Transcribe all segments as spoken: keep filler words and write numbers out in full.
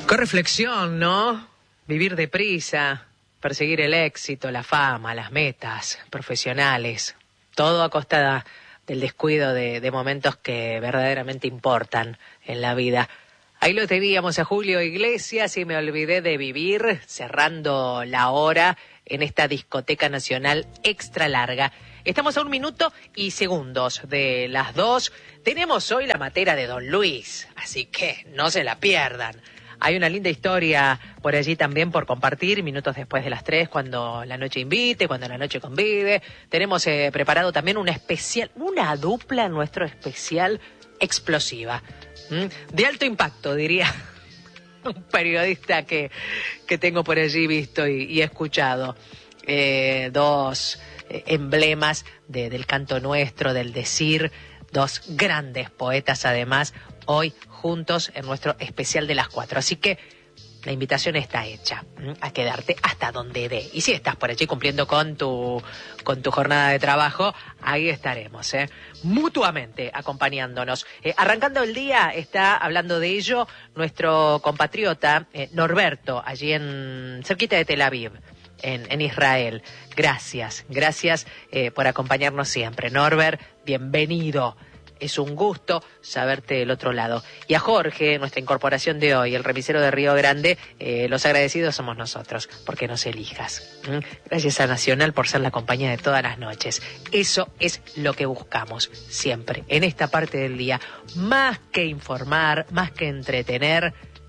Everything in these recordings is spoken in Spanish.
Qué reflexión, ¿no? Vivir deprisa, perseguir el éxito, la fama, las metas profesionales, todo a costa del descuido de, de momentos que verdaderamente importan en la vida. Ahí lo teníamos a Julio Iglesias y me olvidé de vivir, cerrando la hora en esta discoteca nacional extra larga. Estamos a un minuto y segundos de las dos. Tenemos hoy la matera de Don Luis, así que no se la pierdan. Hay una linda historia por allí también por compartir, minutos después de las tres, cuando la noche invite, cuando la noche convide. Tenemos eh, preparado también una especial, una dupla nuestro especial explosiva. ¿Mm? De alto impacto, diría un periodista que, que tengo por allí visto y, y escuchado. Eh, dos eh, emblemas de, del canto nuestro, del decir, dos grandes poetas además, hoy juntos en nuestro especial de las cuatro. Así que la invitación está hecha ¿m? a quedarte hasta donde dé. Y si estás por allí cumpliendo con tu, con tu jornada de trabajo, ahí estaremos, ¿eh? mutuamente acompañándonos. Eh, arrancando el día, está hablando de ello nuestro compatriota eh, Norberto, allí en cerquita de Tel Aviv. En, en Israel. Gracias, gracias eh, por acompañarnos siempre. Norbert, bienvenido. Es un gusto saberte del otro lado. Y a Jorge, nuestra incorporación de hoy, el remisero de Río Grande, eh, los agradecidos somos nosotros, porque nos elijas. ¿Mm? Gracias a Nacional por ser la compañía de todas las noches. Eso es lo que buscamos siempre, en esta parte del día. Más que informar, más que entretener,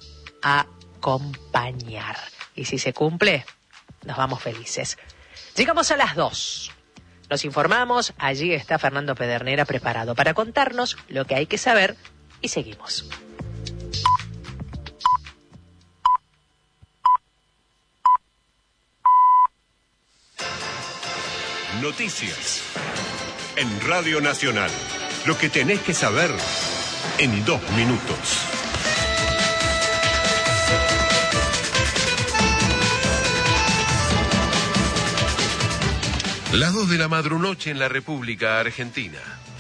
acompañar. Y si se cumple, nos vamos felices. Llegamos a las dos. Nos informamos, allí está Fernando Pedernera preparado para contarnos lo que hay que saber y seguimos. Noticias en Radio Nacional. Lo que tenés que saber en dos minutos. Las dos de la madrunoche en la República Argentina.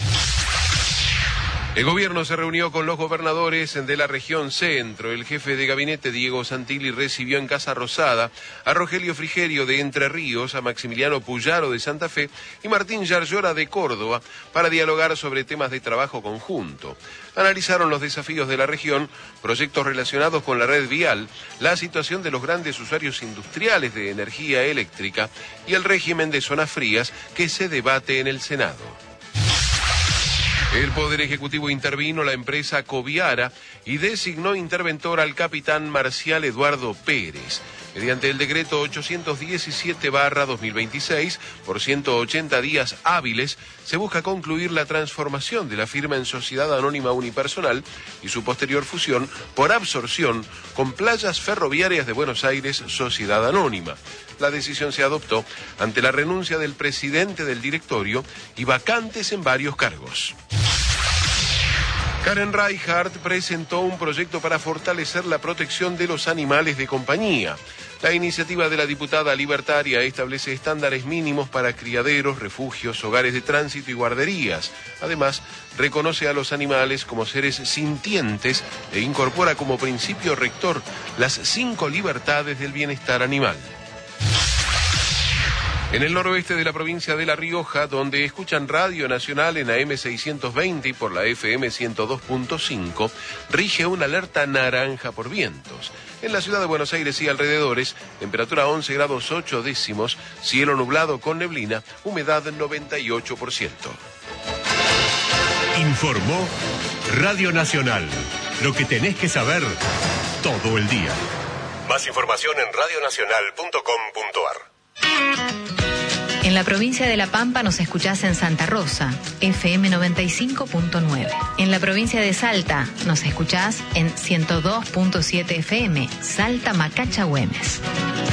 El gobierno se reunió con los gobernadores de la región centro. El jefe de gabinete, Diego Santilli, recibió en Casa Rosada a Rogelio Frigerio de Entre Ríos, a Maximiliano Puyaro de Santa Fe y Martín Yarlora de Córdoba para dialogar sobre temas de trabajo conjunto. Analizaron los desafíos de la región, proyectos relacionados con la red vial, la situación de los grandes usuarios industriales de energía eléctrica y el régimen de zonas frías que se debate en el Senado. El Poder Ejecutivo intervino la empresa Coviara y designó interventor al capitán Marcial Eduardo Pérez. Mediante el decreto ochocientos diecisiete barra dos mil veintiséis, por ciento ochenta días hábiles, se busca concluir la transformación de la firma en sociedad anónima unipersonal y su posterior fusión por absorción con Playas Ferroviarias de Buenos Aires, Sociedad Anónima. La decisión se adoptó ante la renuncia del presidente del directorio y vacantes en varios cargos. Karen Reichardt presentó un proyecto para fortalecer la protección de los animales de compañía. La iniciativa de la diputada libertaria establece estándares mínimos para criaderos, refugios, hogares de tránsito y guarderías. Además, reconoce a los animales como seres sintientes e incorpora como principio rector las cinco libertades del bienestar animal. En el noroeste de la provincia de La Rioja, donde escuchan Radio Nacional en A M seiscientos veinte y por la F M ciento dos punto cinco, rige una alerta naranja por vientos. En la ciudad de Buenos Aires y alrededores, temperatura once grados ocho décimos, cielo nublado con neblina, humedad noventa y ocho por ciento. Informó Radio Nacional. Lo que tenés que saber todo el día. Más información en radio nacional punto com punto a r. En la provincia de La Pampa nos escuchás en Santa Rosa, F M noventa y cinco punto nueve. En la provincia de Salta nos escuchás en ciento dos punto siete F M, Salta Macacha Güemes.